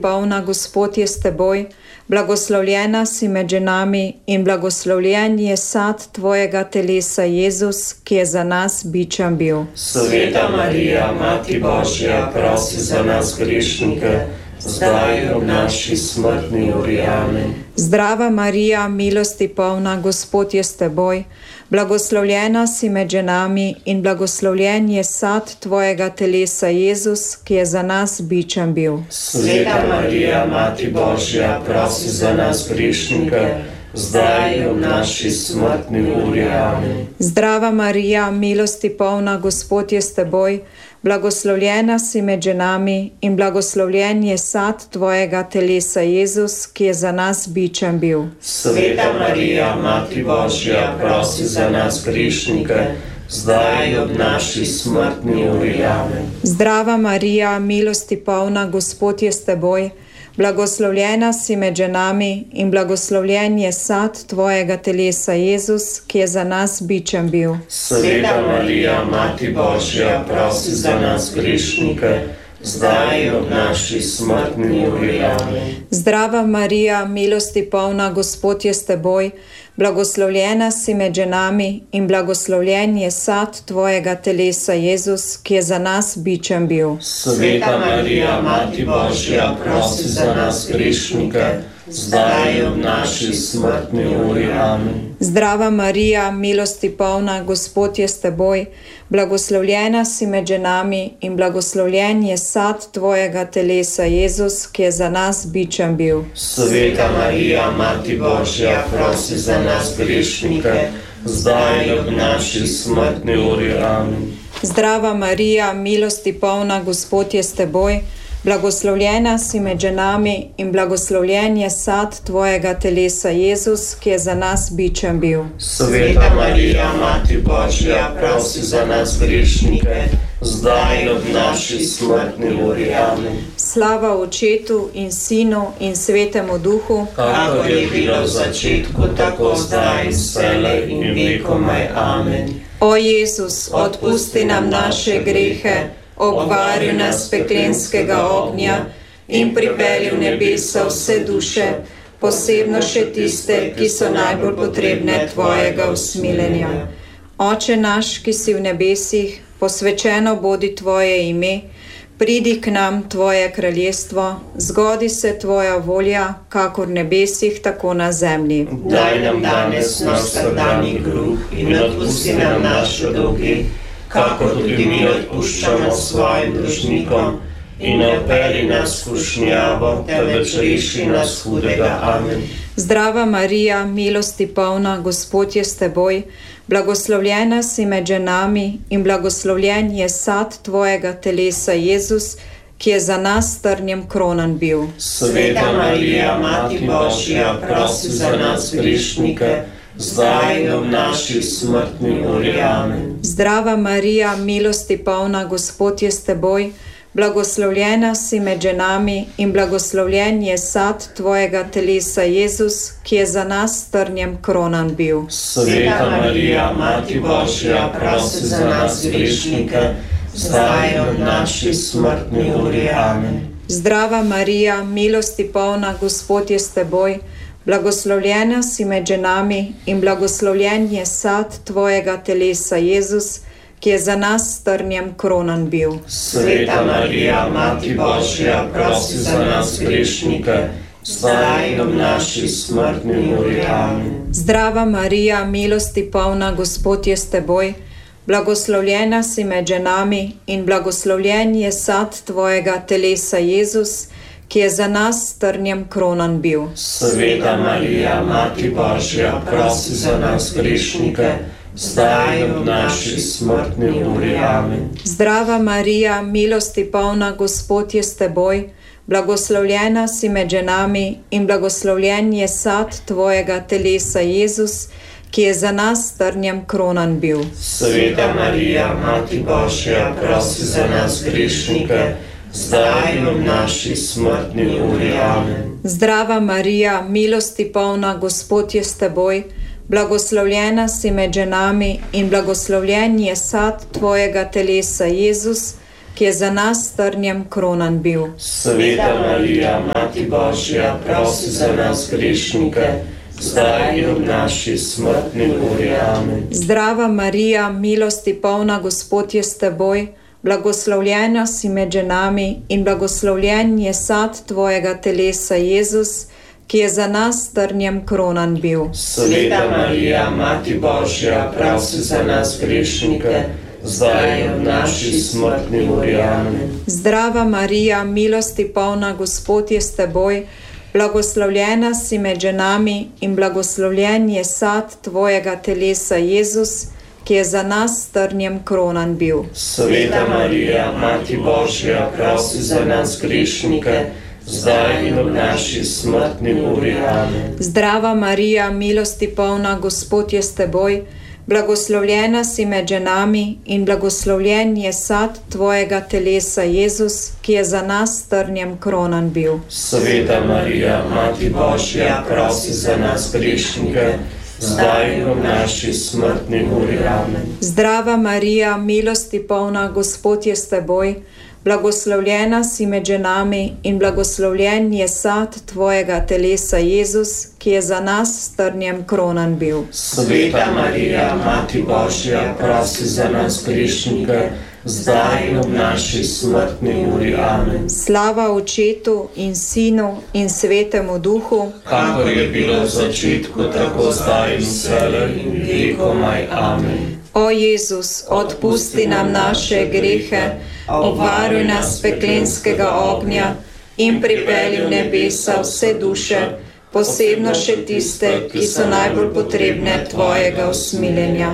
polna, Gospod je s teboj, blagoslovljena si med ženami in blagoslovljen je sad tvojega telesa, Jezus, ki je za nas bičan bil. Sveta Marija, Mati Božja, prosi za nas grešnike, zdaj in ob naši smrtni uri. Amen. Zdrava Marija, milosti polna, Gospod je s teboj, blagoslovljena si med ženami in blagoslovljen je sad tvojega telesa, Jezus, ki je za nas bičan bil. Sveta Marija, Mati Božja, prosi za nas grešnike, zdaj in ob naši smrtni uri. Amen. Zdrava Marija, milosti polna, Gospod je s teboj, blagoslovljena si med ženami in blagoslovljen je sad tvojega telesa, Jezus, ki je za nas bičan bil. Sveta Marija, Mati Božja, prosi za nas grešnike, zdaj in ob naši smrtni uri. Amen. Zdrava Marija, milosti polna, Gospod je s teboj, blagoslovljena si med ženami in blagoslovljen je sad tvojega telesa, Jezus, ki je za nas bičan bil. Sveta Marija, Mati Božja, prosi za nas grešnike, zdaj in ob naši smrtni uri. Amen. Zdrava Marija, milosti polna, Gospod je s teboj, blagoslovljena si med ženami in blagoslovljen je sad tvojega telesa, Jezus, ki je za nas bičan bil. Sveta Marija, Mati Božja, prosi za nas grešnike, zdaj in ob naši smrtni uri. Amen. Zdrava Marija, milosti polna, Gospod je s teboj, blagoslovljena si med ženami in blagoslovljen je sad tvojega telesa, Jezus, ki je za nas bičan bil. Sveta Marija, Mati Božja, prosi za nas grešnike, zdaj in ob naši smrtni uri. Amen. Zdrava Marija, milosti polna, Gospod je s teboj, blagoslovljena si med ženami in blagoslovljen je sad tvojega telesa, Jezus, ki je za nas bičan bil. Sveta Marija, Mati Božja, prosi za nas grešnike, zdaj in ob naši smrtni uri. Amen. Slava Očetu in Sinu in Svetemu Duhu, kakor je bilo v začetku, tako zdaj in vselej in vekomaj. Amen. O Jezus, odpusti nam naše grehe, obvari nas peklenskega ognja in pripelji v nebesa vse duše, posebno še tiste, ki so najbolj potrebne tvojega usmiljenja. Oče naš, ki si v nebesih, posvečeno bodi tvoje ime, pridi k nam tvoje kraljestvo, zgodi se tvoja volja, kakor v nebesih, tako na zemlji. Daj nam danes naš vsakdanji kruh in odpusti nam naše dolge, kakor tudi mi odpuščamo svojim dolžnikom, in ne vpelji nas v skušnjavo, temveč reši nas hudega. Amen. Zdrava Marija, milosti polna, Gospod je s teboj, blagoslovljena si med ženami in blagoslovljen je sad tvojega telesa, Jezus, ki je za nas s trnjem kronan bil. Sveta Marija, Mati Božja, prosi za nas grešnike, zdaj in ob naši smrtni uri. Amen. Zdrava Marija, milosti polna, Gospod je s teboj, blagoslovljena si med ženami in blagoslovljen je sad tvojega telesa, Jezus, ki je za nas s trnjem kronan bil. Sveta Marija, Mati Božja, prosi za nas grešnike, zdaj in ob naši smrtni uri. Amen. Zdrava Marija, milosti polna, Gospod je s teboj, blagoslovljena si med ženami in blagoslovljen je sad tvojega telesa, Jezus, ki je za nas s trnjem kronan bil. Sveta Marija, Mati Božja, prosi za nas grešnike, zdaj in ob naši smrtni uri. Amen. Zdrava Marija, milosti polna, Gospod je s teboj, blagoslovljena si med ženami in blagoslovljen je sad tvojega telesa, Jezus, ki je za nas s trnjem kronan bil. Sveta Marija, Mati Božja, prosi za nas grešnike, zdaj in ob naši smrtni uri. Amen. Zdrava Marija, milosti polna, Gospod je s teboj, blagoslovljena si med ženami in blagoslovljen je sad tvojega telesa, Jezus, ki je za nas s trnjem kronan bil. Sveta Marija, Mati Božja, prosi za nas grešnike, zdaj in ob naši smrtni uri. Amen. Zdrava Marija, milosti polna, Gospod je s teboj, blagoslovljena si med ženami in blagoslovljen je sad tvojega telesa, Jezus, ki je za nas s trnjem kronan bil. Sveta Marija, Mati Božja, prosi za nas grešnike, zdaj in v naši smrtni uri. Amen. Zdrava Marija, milosti polna, Gospod je s teboj, blagoslovljena si med ženami in blagoslovljen je sad tvojega telesa, Jezus, ki je za nas s trnjem kronan bil. Sveta Marija, Mati Božja, prosi za nas grešnike, zdaj in v naši smrtni uri. Amen. Zdrava Marija, milosti polna, Gospod je s teboj, blagoslovljena si med ženami in blagoslovljen je sad tvojega telesa, Jezus, ki je za nas s trnjem kronan bil. Sveta Marija, Mati Božja, prosi za nas grešnike, zdaj in v naši smrtni uri. Amen. Zdrava Marija, milosti polna, Gospod je s teboj, blagoslovljena si med ženami in blagoslovljen je sad tvojega telesa, Jezus, ki je za nas s trnjem kronan bil. Sveta Marija, Mati Božja, prosi za nas grešnike, zdaj in v naši smrtni uri. Amen. Zdrava Marija, milosti polna, Gospod je s teboj, blagoslovljena si med ženami in blagoslovljen je sad tvojega telesa, Jezus, ki je za nas s trnjem kronan bil. Sveta Marija, Mati Božja, prosi za nas grešnike, zdaj in v naši smrtni uri. Amen. Slava Očetu in Sinu in Svetemu Duhu, kakor je bilo v začetku, tako zdaj in vselej in vekomaj. Amen. O Jezus, odpusti nam naše grehe, obvaruj nas peklenskega ognja in pripelji v nebesa vse duše, posebno še tiste, ki so najbolj potrebne tvojega usmiljenja.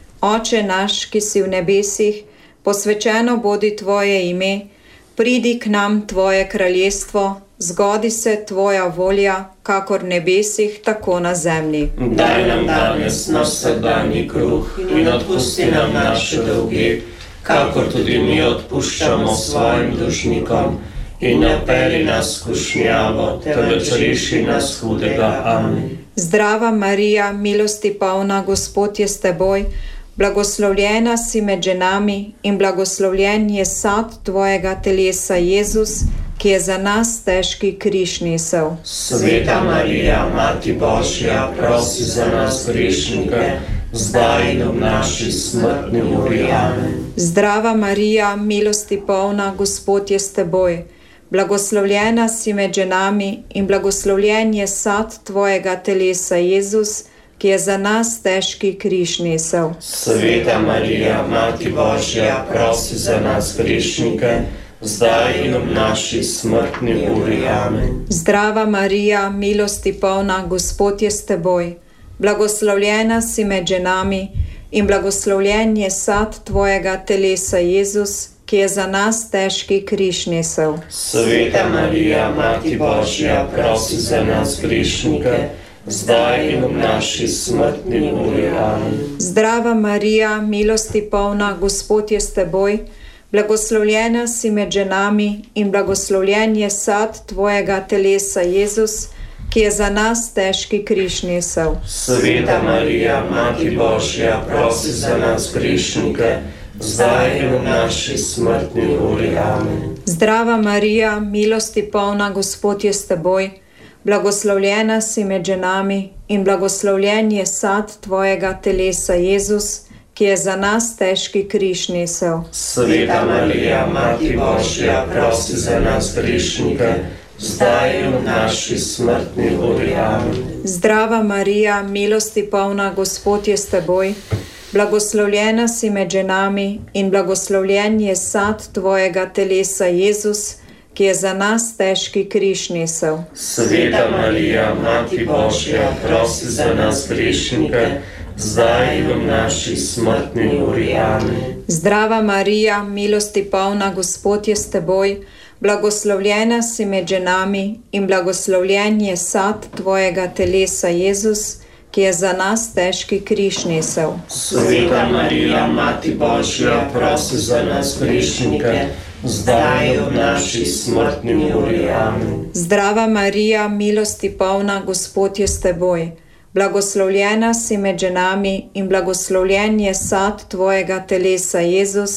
Oče naš, ki si v nebesih, posvečeno bodi tvoje ime, pridi k nam tvoje kraljestvo, zgodi se tvoja volja, kakor v nebesih, tako na zemlji. Daj nam danes naš vsakdanji kruh in odpusti nam naše dolge, kakor tudi mi odpuščamo svojim dolžnikom, in ne vpelji nas v skušnjavo, temveč reši nas hudega. Amen. Zdrava Marija, milosti polna, Gospod je s teboj, blagoslovljena si med ženami in blagoslovljen je sad tvojega telesa, Jezus, ki je za nas težki križ nesel. Sveta Marija, Mati Božja, prosi za nas grešnike, zdaj in v naši smrtni uri. Amen. Zdrava Marija, milosti polna, Gospod je s teboj, blagoslovljena si med ženami in blagoslovljen je sad tvojega telesa, Jezus, ki je za nas težki križ nesel. Sveta Marija, Mati Božja, prosi za nas grešnike, zdaj in v naši smrtni uri. Amen. Zdrava Marija, milosti polna, Gospod je s teboj, blagoslovljena si med ženami in blagoslovljen je sad tvojega telesa, Jezus, ki je za nas težki križ nesel. Sveta Marija, Mati Božja, prosi za nas grešnike, zdaj in v naši smrtni uri. Amen. Zdrava Marija, milosti polna, Gospod je s teboj, blagoslovljena si med ženami in blagoslovljen je sad tvojega telesa, Jezus, ki je za nas težki križ nesel. Sveta Marija, Mati Božja, prosi za nas grešnike, zdaj in v naši smrtni uri. Amen. Zdrava Marija, milosti polna, Gospod je s teboj, blagoslovljena si med ženami in blagoslovljen je sad tvojega telesa, Jezus, ki je za nas težki križ nesel. Sveta Marija, Mati Božja, prosi za nas grešnike, zdaj in v naši smrtni uri. Amen. Zdrava Marija, milosti polna, Gospod je s teboj, blagoslovljena si med ženami in blagoslovljen je sad tvojega telesa, Jezus, ki je za nas težki križ nesel. Sveta Marija, Mati Božja, prosi za nas grešnike, zdaj in v naši smrtni uri. Amen. Zdrava Marija, milosti polna, Gospod je s teboj, blagoslovljena si med ženami in blagoslovljen je sad tvojega telesa, Jezus, ki je za nas težki križ nesel. Sveta Marija, Mati Božja, prosi za nas grešnike, zdaj in v naši smrtni uri. Amen. Zdrava Marija, milosti polna, Gospod je s teboj, blagoslovljena si med ženami in blagoslovljen je sad tvojega telesa, Jezus,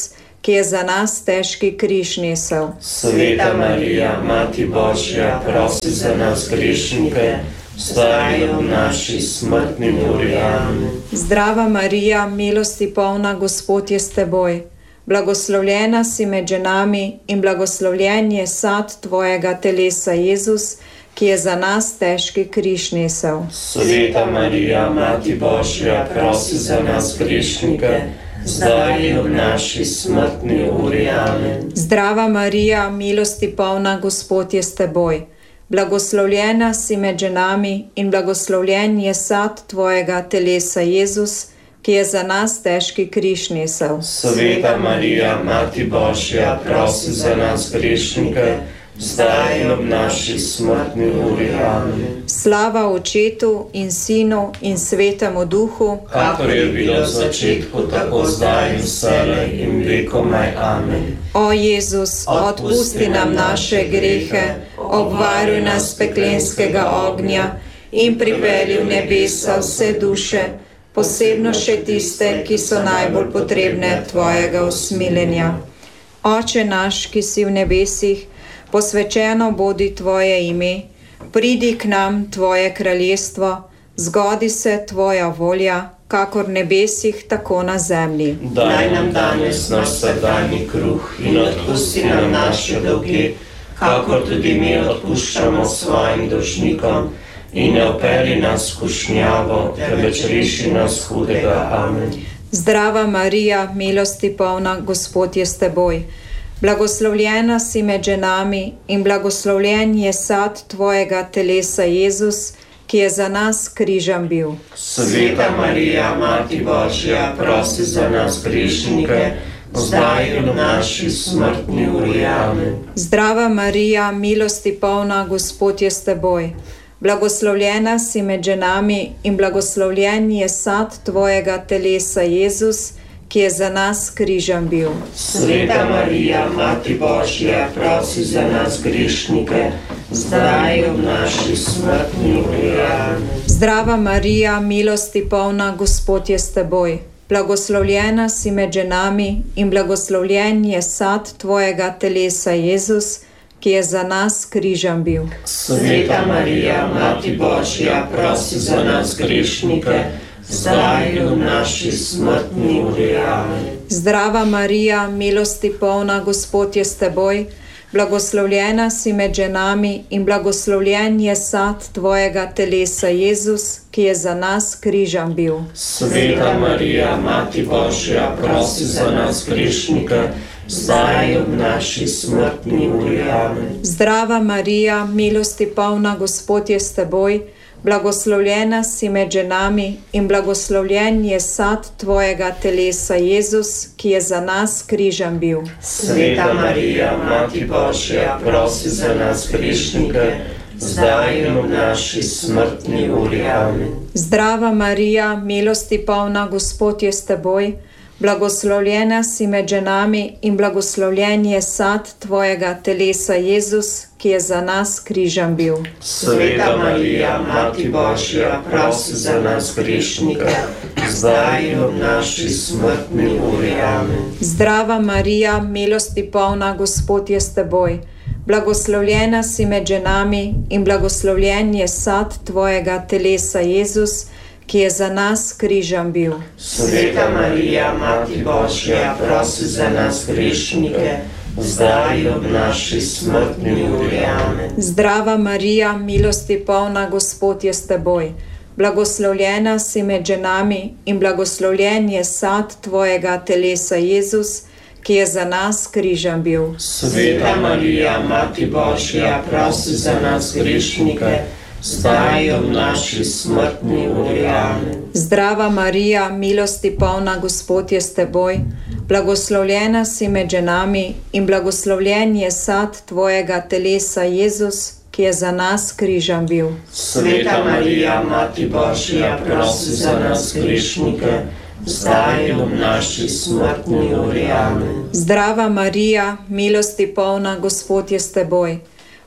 ki je za nas težki križ nesel. Sveta Marija, Mati Božja, prosi za nas grešnike, zdaj in v naši smrtni uri. Amen. Zdrava Marija, milosti polna, Gospod je s teboj. Blagoslovljena si med ženami in blagoslovljen je sad tvojega telesa, Jezus, ki je za nas težki križ nesel. Sveta Marija, Mati Božja, prosi za nas grešnike, zdaj in v naši smrtni uri. Amen. Zdrava Marija, milosti polna, Gospod je s teboj. Blagoslovljena si med ženami in blagoslovljen je sad tvojega telesa, Jezus, ki je za nas težki križ nesel. Sveta Marija, Mati Božja, prosi za nas grešnike, zdaj in v naši smrtni uri. Amen. Slava Očetu in Sinu in Svetemu Duhu, kakor je bilo v začetku, tako zdaj in vselej in vekomaj. Amen. O Jezus, odpusti nam naše grehe, obvaruj nas peklenskega ognja in pripelji v nebesa vse duše, posebno še tiste, ki so najbolj potrebne tvojega usmiljenja. Oče naš, ki si v nebesih, posvečeno bodi tvoje ime, pridi k nam tvoje kraljestvo, zgodi se tvoja volja, kakor v nebesih, tako na zemlji. Daj nam danes naš vsakdanji kruh in odpusti nam naše dolge, kakor tudi mi odpuščamo svojim dolžnikom, in ne vpelji nas v skušnjavo, temveč reši nas hudega. Amen. Zdrava Marija, milosti polna, Gospod je s teboj. Blagoslovljena si med ženami in blagoslovljen je sad tvojega telesa, Jezus, ki je za nas križem bil. Sveta Marija, Mati Božja, prosi za nas grešnike, zdaj in v naši smrtni uri. Amen. Zdrava Marija, milosti polna, Gospod je s teboj. Blagoslovljena si med ženami in blagoslovljen je sad tvojega telesa, Jezus, ki je za nas križem bil. Sveta Marija, Mati Božja, prosi za nas grešnike, zdaj in v naši smrtni uri. Amen. Zdrava Marija, milosti polna, Gospod je s teboj. Blagoslovljena si med ženami in blagoslovljen je sad tvojega telesa, Jezus, ki je za nas križem bil. Sveta Marija, Mati Božja, prosi za nas grešnike, zdaj in v naši smrtni uri. Amen. Zdrava Marija, milosti polna, Gospod je s teboj. Blagoslovljena si med ženami in blagoslovljen je sad tvojega telesa, Jezus, ki je za nas križem bil. Sveta Marija, Mati Božja, prosi za nas grešnike, zdaj in v naši smrtni uri. Amen. Zdrava Marija, milosti polna, Gospod je s teboj. Blagoslovljena si med ženami in blagoslovljen je sad tvojega telesa, Jezus, ki je za nas križem bil. Sveta Marija, Mati Božja, prosi za nas grešnike, zdaj in v naši smrtni uri. Amen. Zdrava Marija, milosti polna, Gospod je s teboj. Blagoslovljena si med ženami in blagoslovljen je sad tvojega telesa, Jezus, ki je za nas križem bil. Sveta Marija, Mati Božja, prosi za nas grešnike, zdaj in v naši smrtni uri. Amen. Zdrava Marija, milosti polna, Gospod je s teboj. Blagoslovljena si med ženami in blagoslovljen je sad tvojega telesa, Jezus, ki je za nas križem bil. Sveta Marija, Mati Božja, prosi za nas grešnike, zdaj in v naši smrtni uri. Amen. Zdrava Marija, milosti polna, Gospod je s teboj. Blagoslovljena si med ženami in blagoslovljen je sad tvojega telesa, Jezus, ki je za nas križem bil. Sveta Marija, Mati Božja, prosi za nas grešnike, zdaj in v naši smrtni uri. Amen. Zdrava Marija, milosti polna, Gospod je s teboj. Blagoslovljena si med ženami in blagoslovljen je sad tvojega telesa, Jezus, ki je za nas križem bil. Sveta Marija, Mati Božja, prosi za nas grešnike, zdaj in v naši smrtni uri. Amen. Zdrava Marija, milosti polna, Gospod je s teboj.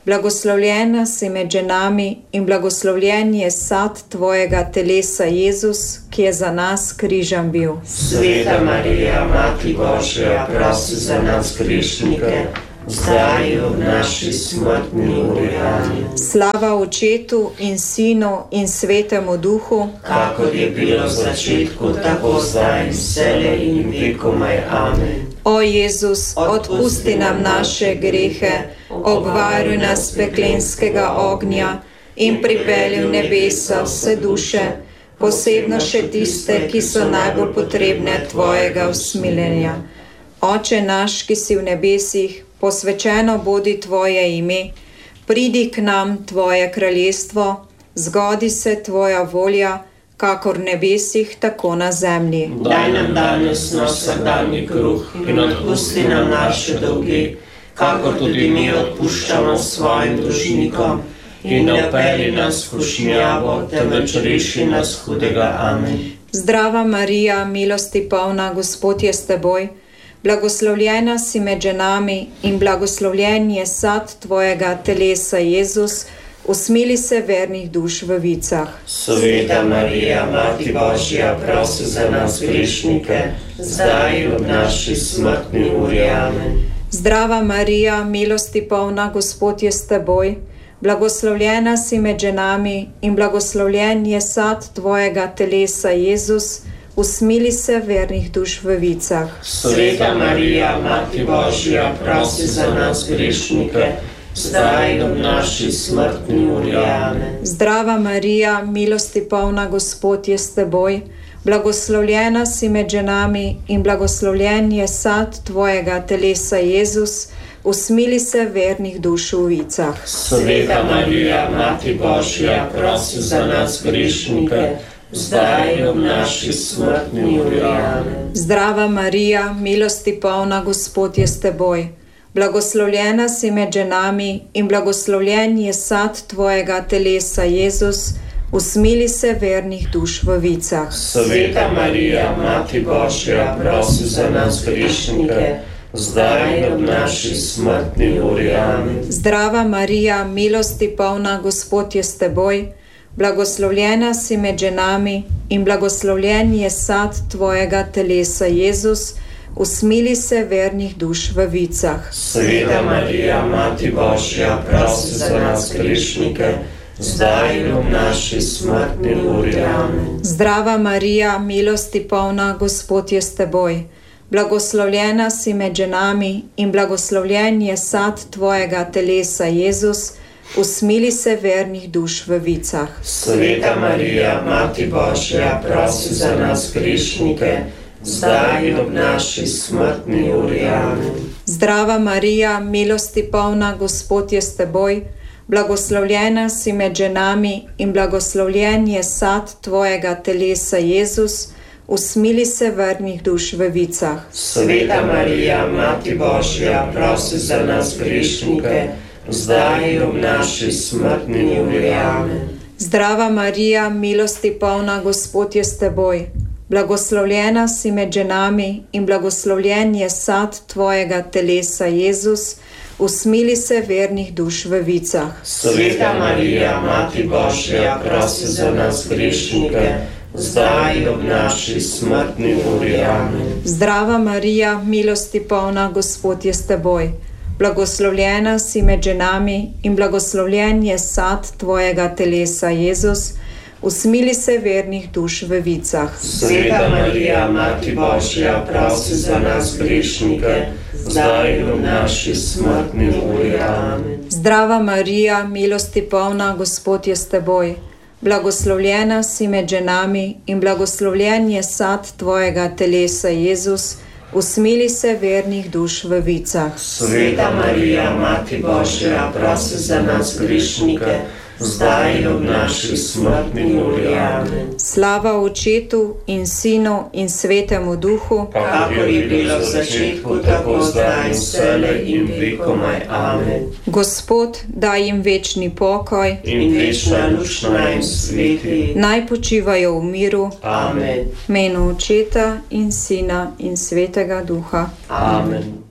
Blagoslovljena si med ženami in blagoslovljen je sad tvojega telesa, Jezus, ki je za nas križan bil. Sveta Marija, Mati Božja, prosi za nas grešnike, zdaj in v naši smrtni uri. Amen. Slava Očetu in Sinu in Svetemu Duhu, kakor je bilo v začetku, tako zdaj in vselej in vekomaj. Amen. O Jezus, odpusti nam naše grehe, obvaruj nas peklenskega ognja in pripelji v nebesa vse duše, posebno še tiste, ki so najbolj potrebne tvojega usmiljenja. Oče naš, ki si v nebesih, posvečeno bodi tvoje ime, pridi k nam tvoje kraljestvo, zgodi se tvoja volja, kakor v nebesih, tako na zemlji. Daj nam danes naš vsakdanji kruh in odpusti nam naše dolge, kakor tudi mi odpuščamo svojim dolžnikom, in ne vpelji nas v skušnjavo, temveč reši nas hudega. Amen. Zdrava Marija, milosti polna, Gospod je s teboj, blagoslovljena si med ženami in blagoslovljen je sad tvojega telesa, Jezus. Usmili se vernih duš v vicah. Sveta Marija, Mati Božja, prosi za nas grešnike, zdaj in v naši smrtni uri. Amen. Zdrava Marija, milosti polna, Gospod je s teboj, blagoslovljena si med ženami in blagoslovljen je sad tvojega telesa, Jezus. Usmili se vernih duš v vicah. Sveta Marija, Mati Božja, prosi za nas grešnike, zdaj in v naši smrtni uri. Amen. Zdrava Marija, milosti polna, Gospod je s teboj, blagoslovljena si med ženami in blagoslovljen je sad tvojega telesa, Jezus. Usmili se vernih duš v vicah. Sveta Marija, Mati Božja, prosi za nas grešnike, zdaj in v naši smrtni uri. Amen. Zdrava Marija, milosti polna, Gospod je s teboj, blagoslovljena si med ženami in blagoslovljen je sad tvojega telesa, Jezus. Usmili se vernih duš v vicah. Sveta Marija, Mati Božja, prosi za nas grešnike, zdaj in v naši smrtni uri. Amen. Zdrava Marija, milosti polna, Gospod je s teboj, blagoslovljena si med ženami in blagoslovljen je sad tvojega telesa, Jezus. Usmili se vernih duš v vicah. Sveta Marija, Mati Božja, prosi za nas grešnike, zdaj in v naši smrtni uri. Amen. Zdrava Marija, milosti polna, Gospod je s teboj, blagoslovljena si med ženami in blagoslovljen je sad tvojega telesa, Jezus. Usmili se vernih duš v vicah. Sveta Marija, Mati Božja, prosi za nas grešnike, zdaj in v naši smrtni uri. Amen. Zdrava Marija, milosti polna, Gospod je s teboj, blagoslovljena si med ženami in blagoslovljen je sad tvojega telesa, Jezus. Usmili se vernih duš v vicah. Sveta Marija, Mati Božja, prosi za nas grešnike, zdaj in v naši smrtni uri. Amen. Zdrava Marija, milosti polna, Gospod je s teboj, blagoslovljena si med ženami in blagoslovljen je sad tvojega telesa, Jezus. Usmili se vernih duš v vicah. Sveta Marija, Mati Božja, prosi za nas grešnike, zdaj in v naši smrtni uri. Amen. Zdrava Marija, milosti polna, Gospod je s teboj, blagoslovljena si med ženami in blagoslovljen je sad tvojega telesa, Jezus. Usmili se vernih duš v vicah. Sveta Marija, Mati Božja, prosi za nas grešnike, zdaj in v naši smrtni uri. Amen. Zdrava Marija, milosti polna, Gospod je s teboj, blagoslovljena si med ženami in blagoslovljen je sad tvojega telesa, Jezus. Usmili se vernih duš v vicah. Sveta Marija, Mati Božja, prosi za nas grešnike, zdaj in v naši smrtni uri. Amen. Slava Očetu in Sinu in Svetemu Duhu, kakor je bilo v začetku, tako zdaj in vselej in vekomaj. Amen. Gospod, daj jim večni pokoj in večna luč naj jim sveti. Naj počivajo v miru. Amen. V imenu Očeta in Sina in Svetega Duha. Amen.